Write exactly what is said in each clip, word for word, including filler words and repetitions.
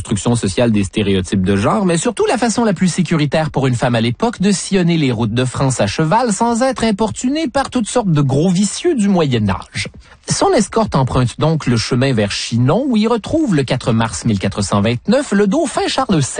construction sociale des stéréotypes de genre, mais surtout la façon la plus sécuritaire pour une femme à l'époque de sillonner les routes de France à cheval sans être importunée par toutes sortes de gros vicieux du Moyen-Âge. Son escorte emprunte donc le chemin vers Chinon, où il retrouve le quatre mars mille quatre cent vingt-neuf le dauphin Charles sept.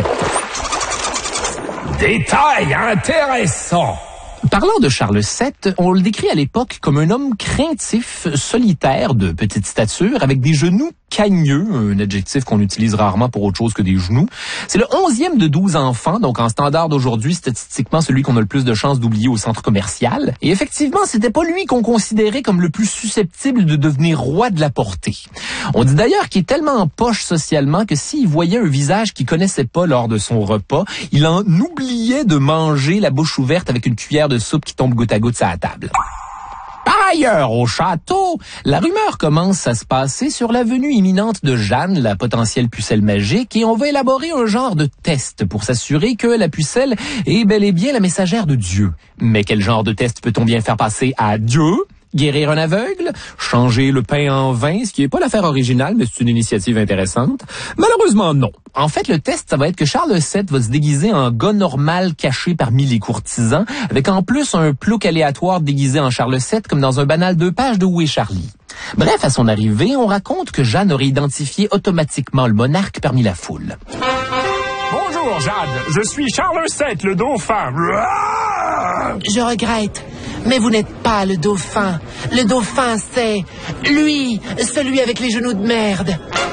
Détail intéressant! Parlant de Charles sept, on le décrit à l'époque comme un homme craintif, solitaire, de petite stature, avec des genoux cagneux, un adjectif qu'on utilise rarement pour autre chose que des genoux. C'est le onzième de douze enfants, donc en standard d'aujourd'hui, statistiquement celui qu'on a le plus de chances d'oublier au centre commercial. Et effectivement, c'était pas lui qu'on considérait comme le plus susceptible de devenir roi de la portée. On dit d'ailleurs qu'il est tellement en poche socialement que s'il voyait un visage qu'il connaissait pas lors de son repas, il en oubliait de manger la bouche ouverte avec une cuillère de soupe qui tombe goutte à goutte sur la table. Par ailleurs, au château, la rumeur commence à se passer sur la venue imminente de Jeanne, la potentielle pucelle magique, et on va élaborer un genre de test pour s'assurer que la pucelle est bel et bien la messagère de Dieu. Mais quel genre de test peut-on bien faire passer à Dieu? Guérir un aveugle? Changer le pain en vin, ce qui n'est pas l'affaire originale, mais c'est une initiative intéressante? Malheureusement, non. En fait, le test, ça va être que Charles sept va se déguiser en gars normal caché parmi les courtisans, avec en plus un plouc aléatoire déguisé en Charles sept, comme dans un banal deux pages de Où est Charlie? Bref, à son arrivée, on raconte que Jeanne aurait identifié automatiquement le monarque parmi la foule. Bonjour, Jade. Je suis Charles sept, le dauphin. Je regrette, mais vous n'êtes pas le dauphin. Le dauphin, c'est lui, celui avec les genoux de merde.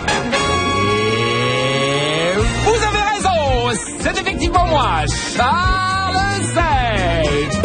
Et vous avez raison, c'est effectivement moi, Charles sept.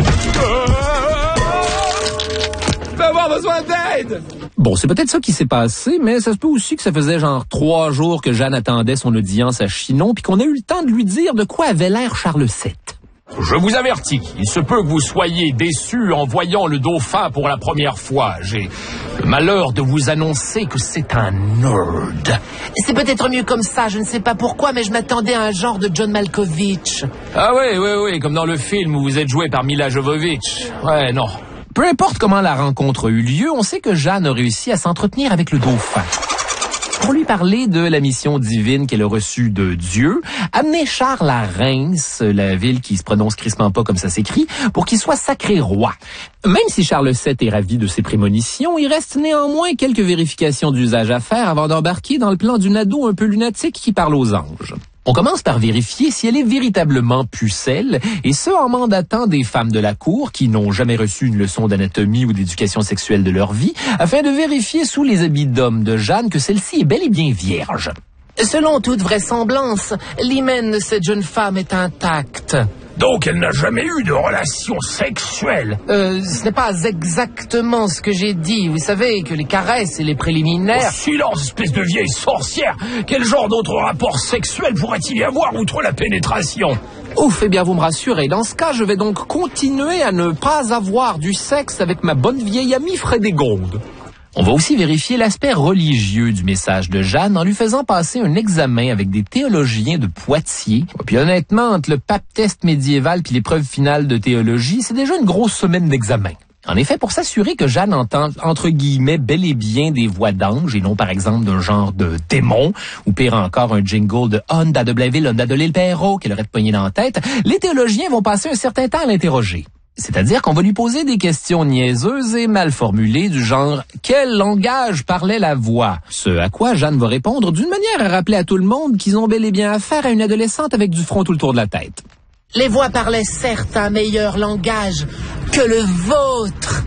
Je vais avoir besoin d'aide. Bon, c'est peut-être ça qui s'est passé, mais ça se peut aussi que ça faisait genre trois jours que Jeanne attendait son audience à Chinon, puis qu'on a eu le temps de lui dire de quoi avait l'air Charles sept. Je vous avertis, il se peut que vous soyez déçus en voyant le dauphin pour la première fois. J'ai le malheur de vous annoncer que c'est un nerd. C'est peut-être mieux comme ça, je ne sais pas pourquoi, mais je m'attendais à un genre de John Malkovich. Ah oui, oui, oui, comme dans le film où vous êtes joué par Mila Jovovich. Ouais, non. Peu importe comment la rencontre a eu lieu, on sait que Jeanne a réussi à s'entretenir avec le dauphin. Pour lui parler de la mission divine qu'elle a reçue de Dieu, amener Charles à Reims, la ville qui se prononce crissement pas comme ça s'écrit, pour qu'il soit sacré roi. Même si Charles sept est ravi de ses prémonitions, il reste néanmoins quelques vérifications d'usage à faire avant d'embarquer dans le plan d'une ado un peu lunatique qui parle aux anges. On commence par vérifier si elle est véritablement pucelle, et ce en mandatant des femmes de la cour qui n'ont jamais reçu une leçon d'anatomie ou d'éducation sexuelle de leur vie, afin de vérifier sous les habits d'homme de Jeanne que celle-ci est bel et bien vierge. Selon toute vraisemblance, l'hymen de cette jeune femme est intact. Donc elle n'a jamais eu de relation sexuelle. Euh, ce n'est pas exactement ce que j'ai dit. Vous savez que les caresses et les préliminaires... Oh, silence, espèce de vieille sorcière. Quel genre d'autre rapport sexuel pourrait-il y avoir outre la pénétration? Ouf, eh bien vous me rassurez. Dans ce cas, je vais donc continuer à ne pas avoir du sexe avec ma bonne vieille amie Frédégonde. On va aussi vérifier l'aspect religieux du message de Jeanne en lui faisant passer un examen avec des théologiens de Poitiers. Puis honnêtement, entre le pape test médiéval puis l'épreuve finale de théologie, c'est déjà une grosse semaine d'examen. En effet, pour s'assurer que Jeanne entend, entre guillemets, bel et bien des voix d'ange et non, par exemple, d'un genre de démon, ou pire encore, un jingle de Honda de Blainville, Honda de l'île Perrault qu'elle aurait poigné dans la tête, les théologiens vont passer un certain temps à l'interroger. C'est-à-dire qu'on va lui poser des questions niaiseuses et mal formulées du genre « Quel langage parlait la voix ?» Ce à quoi Jeanne va répondre d'une manière à rappeler à tout le monde qu'ils ont bel et bien affaire à une adolescente avec du front tout le tour de la tête. Les voix parlaient certes un meilleur langage que le vôtre.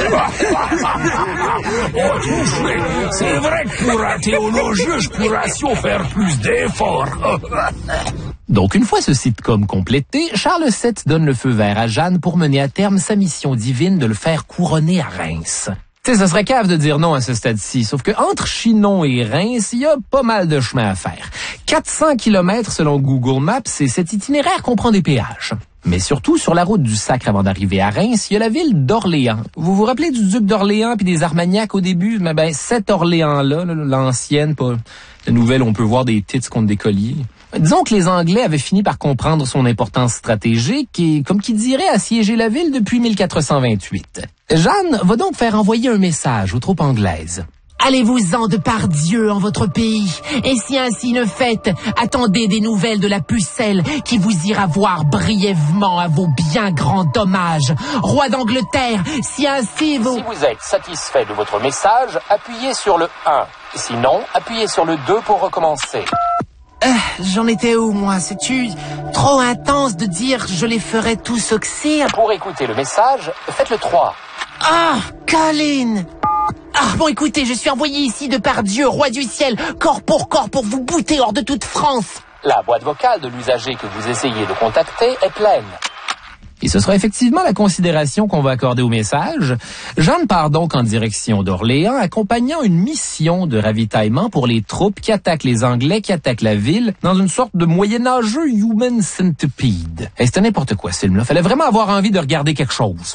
Oh, touché. C'est vrai que pour un théologien, je pourrais assurer faire plus d'efforts. Donc, une fois ce sitcom complété, Charles sept donne le feu vert à Jeanne pour mener à terme sa mission divine de le faire couronner à Reims. Tu sais, ça serait cave de dire non à ce stade-ci, sauf que entre Chinon et Reims, il y a pas mal de chemin à faire. quatre cents kilomètres selon Google Maps, et cet itinéraire comprend des péages. Mais surtout, sur la route du Sacre avant d'arriver à Reims, il y a la ville d'Orléans. Vous vous rappelez du duc d'Orléans puis des Armagnacs au début? Mais ben, cet Orléans-là, l'ancienne, pas la nouvelle, on peut voir des titres contre des colliers. Disons que les Anglais avaient fini par comprendre son importance stratégique et, comme qui dirait, assiéger la ville depuis mille quatre cent vingt-huit. Jeanne va donc faire envoyer un message aux troupes anglaises. Allez-vous-en de par Dieu en votre pays. Et si ainsi ne faites, attendez des nouvelles de la pucelle qui vous ira voir brièvement à vos bien grands dommages. Roi d'Angleterre, si ainsi vous... Si vous êtes satisfait de votre message, appuyez sur le un. Sinon, appuyez sur le deux pour recommencer. Euh, j'en étais où, moi? C'est-tu trop intense de dire je les ferai tous oxyre? Pour écouter le message, faites le trois. Ah, Colin! Ah, bon, écoutez, je suis envoyé ici de par Dieu, roi du ciel, corps pour corps, pour vous bouter hors de toute France. La boîte vocale de l'usager que vous essayez de contacter est pleine. Et ce sera effectivement la considération qu'on va accorder au message. Jeanne part donc en direction d'Orléans, accompagnant une mission de ravitaillement pour les troupes qui attaquent les Anglais, qui attaquent la ville, dans une sorte de moyenâgeux human centipede. Et c'était n'importe quoi, ce film-là. Fallait vraiment avoir envie de regarder quelque chose.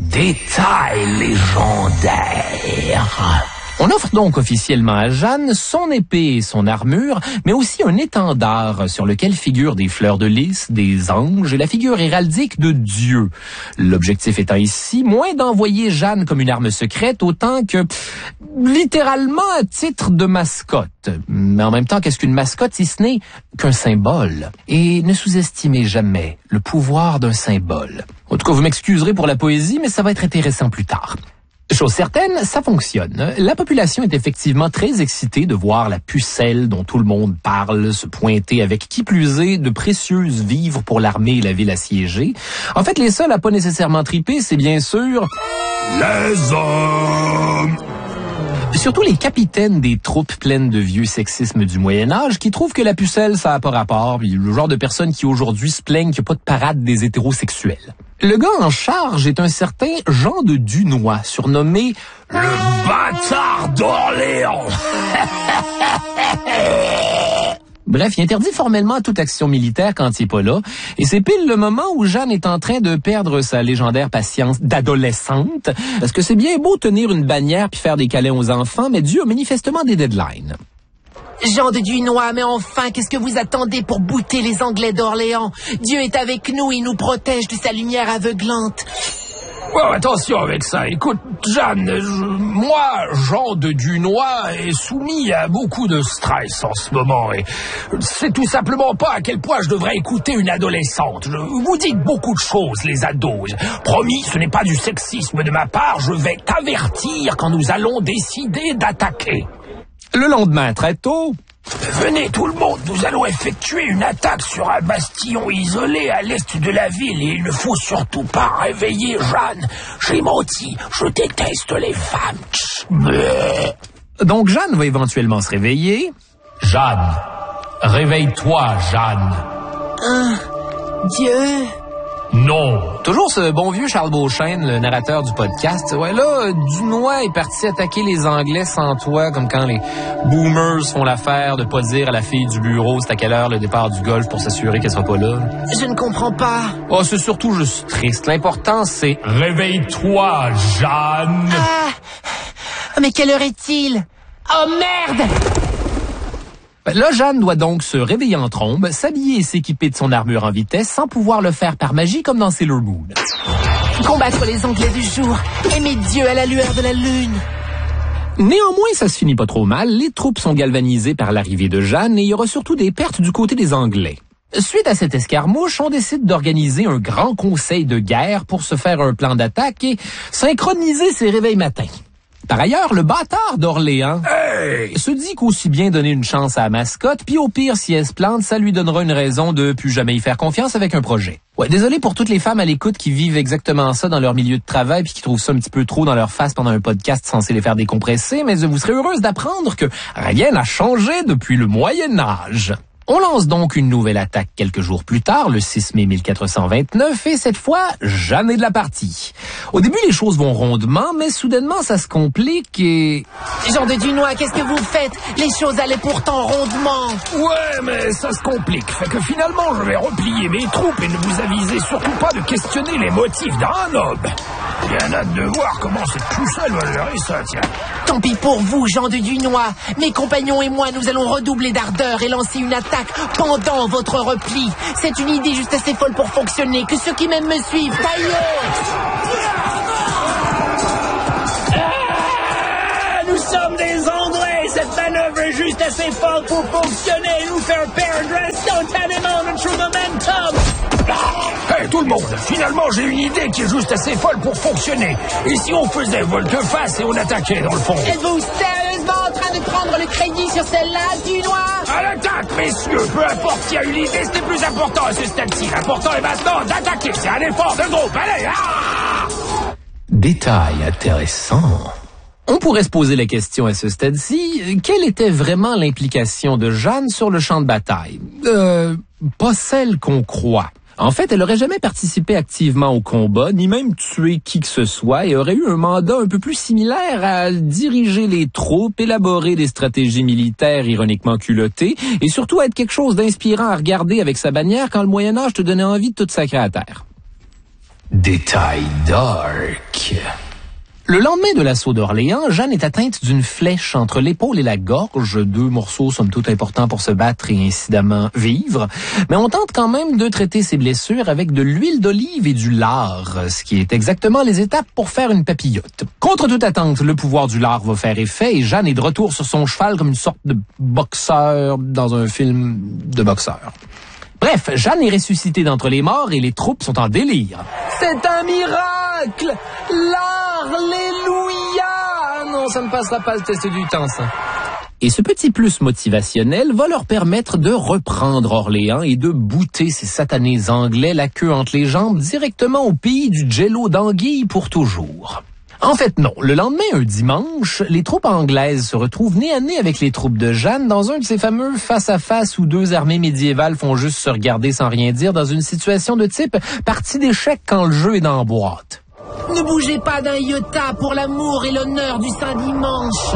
Détail légendaire. On offre donc officiellement à Jeanne son épée et son armure, mais aussi un étendard sur lequel figurent des fleurs de lys, des anges et la figure héraldique de Dieu. L'objectif étant ici moins d'envoyer Jeanne comme une arme secrète, autant que littéralement à titre de mascotte. Mais en même temps, qu'est-ce qu'une mascotte si ce n'est qu'un symbole? Et ne sous-estimez jamais le pouvoir d'un symbole. En tout cas, vous m'excuserez pour la poésie, mais ça va être intéressant plus tard. Chose certaine, ça fonctionne. La population est effectivement très excitée de voir la pucelle dont tout le monde parle se pointer avec qui plus est de précieuses vivres pour l'armée et la ville assiégée. En fait, les seuls à pas nécessairement triper, c'est bien sûr... Les hommes! Surtout les capitaines des troupes pleines de vieux sexisme du Moyen-Âge qui trouvent que la pucelle, ça n'a pas rapport, puis le genre de personnes qui aujourd'hui se plaignent qu'il n'y a pas de parade des hétérosexuels. Le gars en charge est un certain Jean de Dunois, surnommé le bâtard d'Orléans. Bref, il interdit formellement toute action militaire quand il n'est pas là. Et c'est pile le moment où Jeanne est en train de perdre sa légendaire patience d'adolescente. Parce que c'est bien beau tenir une bannière puis faire des câlins aux enfants, mais Dieu a manifestement des deadlines. Jean de Dunois, mais enfin, qu'est-ce que vous attendez pour bouter les Anglais d'Orléans? Dieu est avec nous, il nous protège de sa lumière aveuglante. Oh, attention avec ça. Écoute, Jeanne, je, moi, Jean de Dunois, est soumis à beaucoup de stress en ce moment. Et c'est tout simplement pas à quel point je devrais écouter une adolescente. Je, vous dites beaucoup de choses, les ados. Promis, ce n'est pas du sexisme de ma part. Je vais t'avertir quand nous allons décider d'attaquer. Le lendemain, très tôt... Venez tout le monde, nous allons effectuer une attaque sur un bastion isolé à l'est de la ville et il ne faut surtout pas réveiller Jeanne. J'ai menti, je déteste les femmes. Donc Jeanne va éventuellement se réveiller. Jeanne, réveille-toi, Jeanne. Ah, Dieu... Non. Toujours ce bon vieux Charles Beauchesne, le narrateur du podcast. Ouais, là, Dunois est parti attaquer les Anglais sans toi, comme quand les boomers font l'affaire de pas dire à la fille du bureau c'est à quelle heure le départ du golf pour s'assurer qu'elle sera pas là. Je ne comprends pas. Oh, c'est surtout juste triste. L'important, c'est... Réveille-toi, Jeanne. Ah, mais quelle heure est-il? Oh, merde! Là, Jeanne doit donc se réveiller en trombe, s'habiller et s'équiper de son armure en vitesse sans pouvoir le faire par magie comme dans Sailor Moon. Combattre les Anglais du jour, aimer Dieu à la lueur de la lune. Néanmoins, ça se finit pas trop mal. Les troupes sont galvanisées par l'arrivée de Jeanne et il y aura surtout des pertes du côté des Anglais. Suite à cette escarmouche, on décide d'organiser un grand conseil de guerre pour se faire un plan d'attaque et synchroniser ses réveils matins. Par ailleurs, le bâtard d'Orléans hey! se dit qu'aussi bien donner une chance à la mascotte, puis au pire, si elle se plante, ça lui donnera une raison de plus jamais y faire confiance avec un projet. Ouais, désolé pour toutes les femmes à l'écoute qui vivent exactement ça dans leur milieu de travail puis qui trouvent ça un petit peu trop dans leur face pendant un podcast censé les faire décompresser, mais vous serez heureuse d'apprendre que rien n'a changé depuis le Moyen-Âge. On lance donc une nouvelle attaque quelques jours plus tard, le six mai mille quatre cent vingt-neuf, et cette fois, Jeanne est de la partie. Au début, les choses vont rondement, mais soudainement, ça se complique et... Jean de Dunois, qu'est-ce que vous faites? Les choses allaient pourtant rondement. Ouais, mais ça se complique. Fait que finalement, je vais replier mes troupes et ne vous avisez surtout pas de questionner les motifs d'un homme. Bien hâte de voir comment cette pucelle va gérer ça, tiens. Tant pis pour vous, Jean de Dunois. Mes compagnons et moi, nous allons redoubler d'ardeur et lancer une attaque pendant votre repli. C'est une idée juste assez folle pour fonctionner. Que ceux qui m'aiment me suivent. Taillez! Ah, nous sommes des juste assez fort pour fonctionner et nous faire perdre instantanément notre momentum. Hey, tout le monde, finalement j'ai une idée qui est juste assez folle pour fonctionner. Et si on faisait volte-face et on attaquait dans le fond? Êtes-vous sérieusement en train de prendre le crédit sur celle-là, du noir? À l'attaque, messieurs, peu importe qui a eu l'idée, c'était plus important à ce stade-ci. L'important est maintenant d'attaquer, c'est un effort de groupe, allez, ah! Détail intéressant. On pourrait se poser la question à ce stade-ci, quelle était vraiment l'implication de Jeanne sur le champ de bataille? Euh, pas celle qu'on croit. En fait, elle n'aurait jamais participé activement au combat, ni même tué qui que ce soit, et aurait eu un mandat un peu plus similaire à diriger les troupes, élaborer des stratégies militaires ironiquement culottées, et surtout être quelque chose d'inspirant à regarder avec sa bannière quand le Moyen-Âge te donnait envie de tout sacrer à terre. Détail dark. Le lendemain de l'assaut d'Orléans, Jeanne est atteinte d'une flèche entre l'épaule et la gorge, deux morceaux somme toute importants pour se battre et incidemment vivre, mais on tente quand même de traiter ses blessures avec de l'huile d'olive et du lard, ce qui est exactement les étapes pour faire une papillote. Contre toute attente, le pouvoir du lard va faire effet et Jeanne est de retour sur son cheval comme une sorte de boxeur dans un film de boxeur. Bref, Jeanne est ressuscitée d'entre les morts et les troupes sont en délire. C'est un miracle! L'Alléluia! Non, ça ne passera pas le test du temps, ça. Et ce petit plus motivationnel va leur permettre de reprendre Orléans et de bouter ces satanés anglais la queue entre les jambes directement au pays du jello d'anguille pour toujours. En fait, non. Le lendemain, un dimanche, les troupes anglaises se retrouvent nez à nez avec les troupes de Jeanne dans un de ces fameux face-à-face où deux armées médiévales font juste se regarder sans rien dire dans une situation de type partie d'échecs quand le jeu est dans la boîte. Ne bougez pas d'un iota pour l'amour et l'honneur du Saint-Dimanche.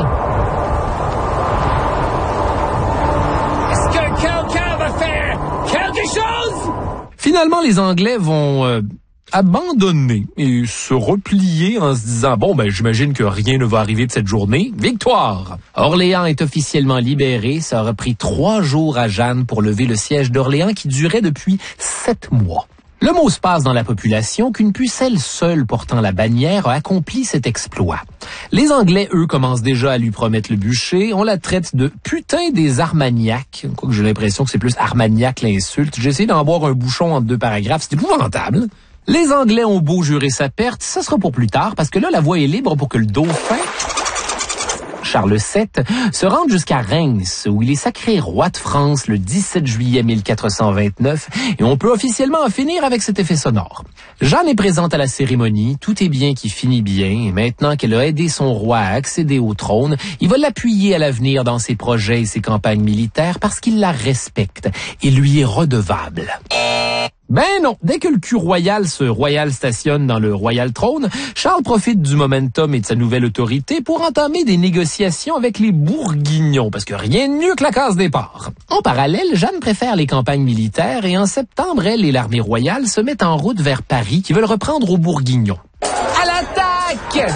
Est-ce que quelqu'un va faire quelque chose? Finalement, les Anglais vont... Euh, abandonner et se replier en se disant « Bon, ben j'imagine que rien ne va arriver de cette journée. Victoire! » Orléans est officiellement libéré. Ça aura pris trois jours à Jeanne pour lever le siège d'Orléans qui durait depuis sept mois. Le mot se passe dans la population qu'une pucelle seule portant la bannière a accompli cet exploit. Les Anglais, eux, commencent déjà à lui promettre le bûcher. On la traite de « putain des Armagnacs ». Quoique j'ai l'impression que c'est plus Armagnac l'insulte. J'ai essayé d'en boire un bouchon entre deux paragraphes. C'est épouvantable. Les Anglais ont beau jurer sa perte, ça sera pour plus tard, parce que là, la voie est libre pour que le dauphin, Charles sept, se rende jusqu'à Reims, où il est sacré roi de France le dix-sept juillet mille quatre cent vingt-neuf, et on peut officiellement en finir avec cet effet sonore. Jeanne est présente à la cérémonie, tout est bien qui finit bien, et maintenant qu'elle a aidé son roi à accéder au trône, il va l'appuyer à l'avenir dans ses projets et ses campagnes militaires parce qu'il la respecte et lui est redevable. Ben non, dès que le cul royal se royal stationne dans le royal trône, Charles profite du momentum et de sa nouvelle autorité pour entamer des négociations avec les Bourguignons, parce que rien de mieux que la case départ. En parallèle, Jeanne préfère les campagnes militaires et en septembre, elle et l'armée royale se mettent en route vers Paris qui veulent reprendre aux Bourguignons. À l'attaque!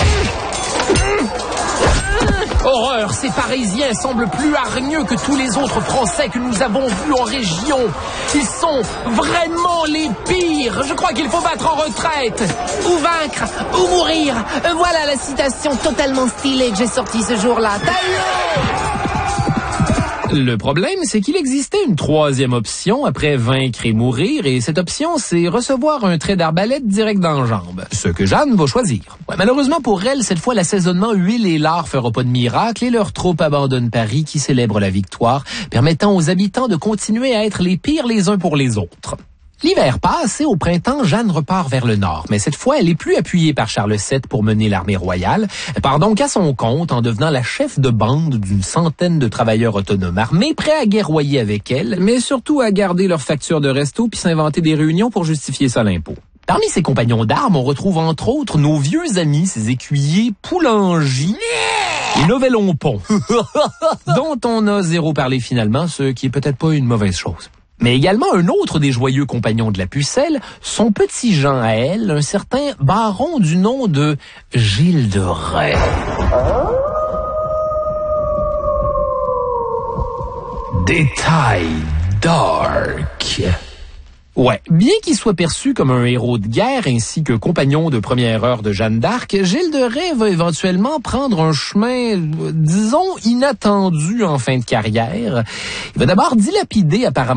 Horreur, ces Parisiens semblent plus hargneux que tous les autres Français que nous avons vus en région. Ils sont vraiment les pires. Je crois qu'il faut battre en retraite. Ou vaincre, ou mourir. Voilà la citation totalement stylée que j'ai sortie ce jour-là. Le problème, c'est qu'il existait une troisième option après vaincre et mourir, et cette option, c'est recevoir un trait d'arbalète direct dans la jambe, ce que Jeanne va choisir. Ouais, malheureusement pour elle, cette fois, l'assaisonnement huile et lard fera pas de miracle, et leurs troupes abandonnent Paris qui célèbre la victoire, permettant aux habitants de continuer à être les pires les uns pour les autres. L'hiver passe et au printemps, Jeanne repart vers le nord. Mais cette fois, elle est plus appuyée par Charles sept pour mener l'armée royale. Elle part donc à son compte en devenant la chef de bande d'une centaine de travailleurs autonomes armés prêts à guerroyer avec elle, mais surtout à garder leurs factures de resto puis s'inventer des réunions pour justifier ça à l'impôt. Parmi ses compagnons d'armes, on retrouve entre autres nos vieux amis, ses écuyers Poulangy et Novelonpont, dont on a zéro parlé finalement, ce qui est peut-être pas une mauvaise chose. Mais également un autre des joyeux compagnons de la pucelle, son petit Jean à elle, un certain baron du nom de Gilles de Rais. Détail dark. Ouais, bien qu'il soit perçu comme un héros de guerre ainsi que compagnon de première heure de Jeanne d'Arc, Gilles de Rais va éventuellement prendre un chemin, disons, inattendu en fin de carrière. Il va d'abord dilapider apparemment